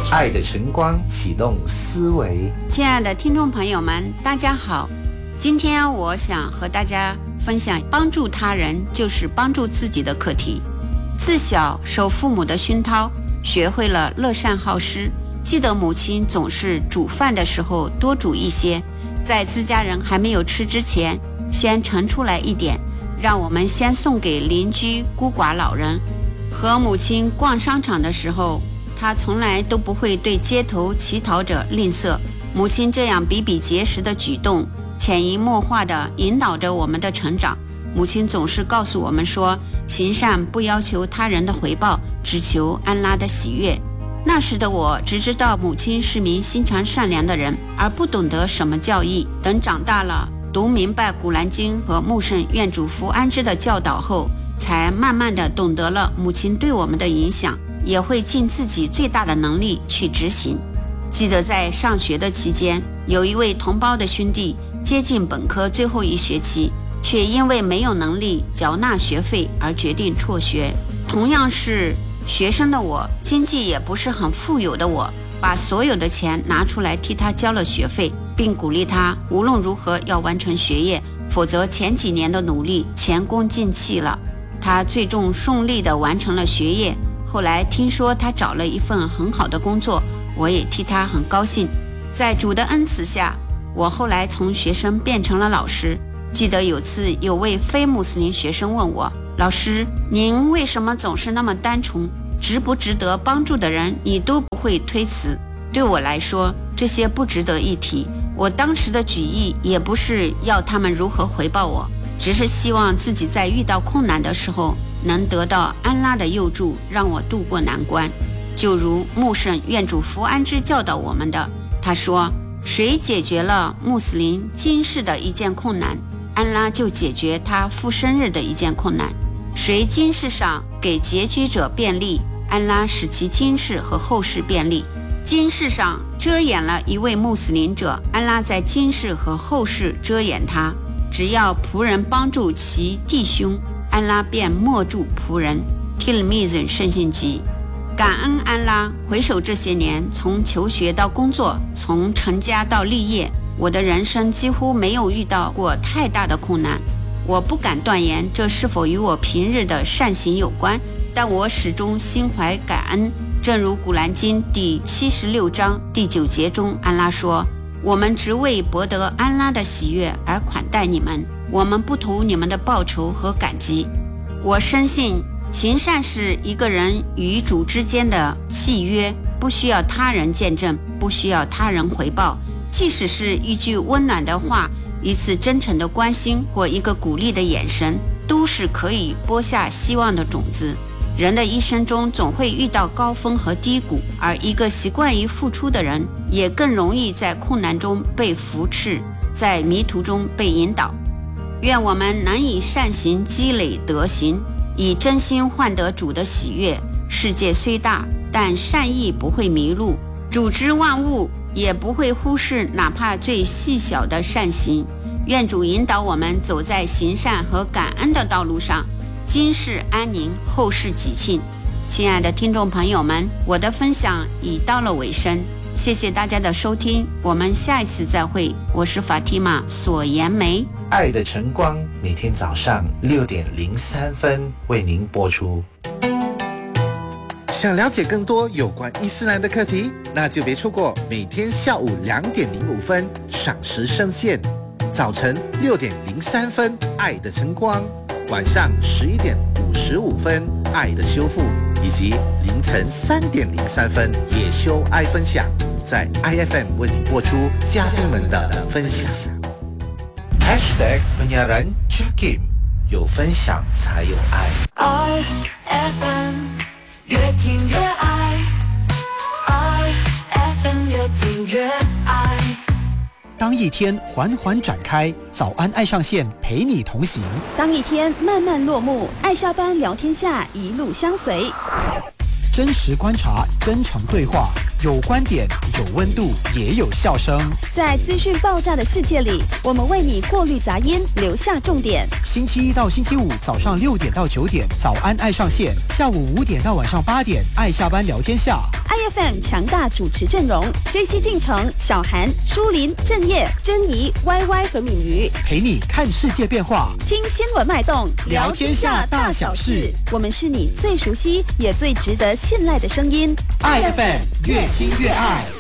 爱的晨光启动思维。 亲爱的听众朋友们，大家好，今天我想和大家分享帮助他人就是帮助自己的课题。自小受父母的熏陶，学会了乐善好施，记得母亲总是煮饭的时候多煮一些，在自家人还没有吃之前先盛出来一点，让我们先送给邻居孤寡老人。和母亲逛商场的时候，她从来都不会对街头乞讨者吝啬。母亲这样比比皆是的举动，潜移默化地引导着我们的成长。母亲总是告诉我们说，行善不要求他人的回报，只求安拉的喜悦。那时的我只知道母亲是名心肠善良的人，而不懂得什么教义。等长大了，读明白古兰经和穆圣愿主福安之的教导后，才慢慢地懂得了母亲对我们的影响，也会尽自己最大的能力去执行。记得在上学的期间，有一位同胞的兄弟接近本科最后一学期，却因为没有能力缴纳学费而决定辍学。同样是学生的我，经济也不是很富有的我，把所有的钱拿出来替他交了学费，并鼓励他无论如何要完成学业，否则前几年的努力前功尽弃了。他最终顺利地完成了学业，后来听说他找了一份很好的工作，我也替他很高兴。在主的恩赐下，我后来从学生变成了老师。记得有次有位非穆斯林学生问我，老师，您为什么总是那么单纯，值不值得帮助的人你都不会推辞？对我来说，这些不值得一提。我当时的举意也不是要他们如何回报我，只是希望自己在遇到困难的时候能得到安拉的佑助，让我渡过难关。就如穆圣愿主福安之教导我们的，他说，谁解决了穆斯林今世的一件困难，安拉就解决他复生日的一件困难。谁今世上给拮据者便利，安拉使其今世和后世便利。今世上遮掩了一位穆斯林者，安拉在今世和后世遮掩他。只要仆人帮助其弟兄，安拉便默助仆人。提尔密人圣信集。感恩安拉，回首这些年，从求学到工作，从成家到立业，我的人生几乎没有遇到过太大的困难。我不敢断言这是否与我平日的善行有关，但我始终心怀感恩。正如古兰经第76章第9节中，安拉说，我们只为博得安拉的喜悦而款待你们，我们不图你们的报酬和感激。我深信行善是一个人与主之间的契约，不需要他人见证，不需要他人回报。即使是一句温暖的话，一次真诚的关心，或一个鼓励的眼神，都是可以播下希望的种子。人的一生中总会遇到高峰和低谷，而一个习惯于付出的人，也更容易在困难中被扶持，在迷途中被引导。愿我们能以善行积累德行，以真心换得主的喜悦。世界虽大，但善意不会迷路，主知万物，也不会忽视哪怕最细小的善行。愿主引导我们走在行善和感恩的道路上，今世安宁，后世吉庆。亲爱的听众朋友们，我的分享已到了尾声，谢谢大家的收听，我们下一次再会。我是法蒂玛索颜梅。 爱的晨光每天早上6:03为您播出。想了解更多有关伊斯兰的课题，那就别错过每天下午2:05赏时圣线，早晨6:03爱的晨光，晚上11:55爱的修复，以及凌晨3:03也修爱分享，在 IFM 为你播出嘉宾们的分享。#penyiaran Jakim， 有分享才有爱。 IFM 越听越爱，IFM 越听越爱。 当一天缓缓展开，早安爱上线陪你同行； 当一天慢慢落幕，爱下班聊天下一路相随。 真实观察，真诚对话，有观点，有温度，也有笑声。 在资讯爆炸的世界里，我们为你过滤杂音，留下重点。 星期一到星期五早上6点到9点，早安爱上线；下午5点到晚上8点，爱下班聊天下。 爱 IFM 强大主持阵容 ，JC 进城、小韩、舒林、郑业、珍妮、YY 和敏瑜， 陪你看世界变化， 听新闻脉动， 聊天下大小事。 我们是你最熟悉也最值得信赖的声音。 IFM 越听越爱。